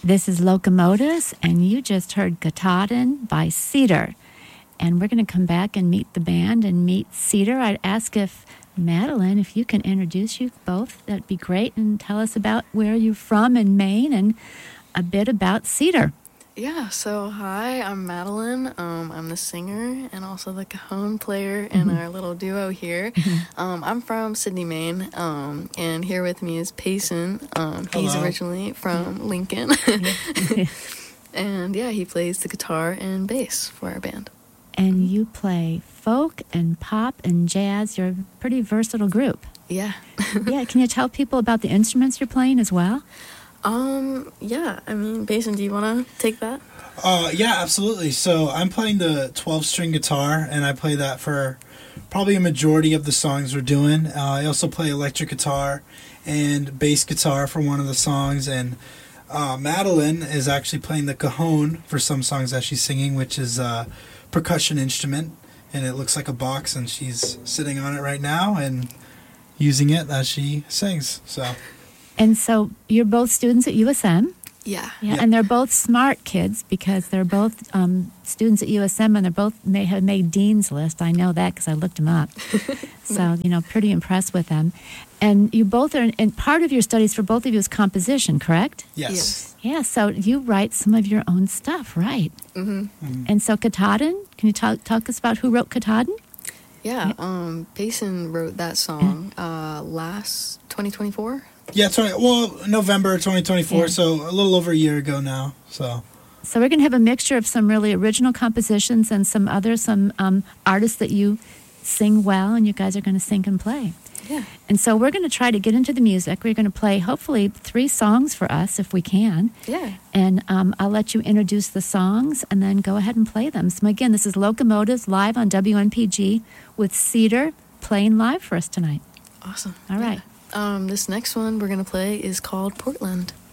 This is Locomotives, and you just heard Katahdin by Cedar. And we're going to come back and meet the band and meet Cedar. I'd ask if, Madeline, if you can introduce you both, that'd be great, and tell us about where you're from in Maine and a bit about Cedar. Yeah, so hi, I'm Madeline. I'm the singer and also the cajon player in our little duo here. I'm from Sydney, Maine, and here with me is Payson. He's originally from Lincoln. And yeah, he plays the guitar and bass for our band. And you play folk and pop and jazz. You're a pretty versatile group. Yeah. Yeah, can you tell people about the instruments you're playing as well? Yeah, I mean, Payson, do you want to take that? Yeah, absolutely. So I'm playing the 12-string guitar, and I play that for probably a majority of the songs we're doing. I also play electric guitar and bass guitar for one of the songs, and Madeline is actually playing the cajon for some songs that she's singing, which is a percussion instrument, and it looks like a box, and she's sitting on it right now and using it as she sings, so... And so you're both students at USM? Yeah. Yeah, and they're both smart kids because they're both students at USM, and they're both have made Dean's List. I know that because I looked them up. So, pretty impressed with them. And you both are, and part of your studies for both of you is composition, correct? Yes. Yeah, so you write some of your own stuff, right? Mm-hmm. And so Katahdin, can you talk us about who wrote Katahdin? Yeah, Payson wrote that song last 2024. Yeah, November 2024, so a little over a year ago now. So we're going to have a mixture of some really original compositions and some artists that you sing well, and you guys are going to sing and play. Yeah. And so we're going to try to get into the music. We're going to play, hopefully, 3 songs for us if we can. Yeah. And I'll let you introduce the songs and then go ahead and play them. So again, this is Locomotives live on WNPG with Cedar playing live for us tonight. Awesome. All right. This next one we're going to play is called Portland.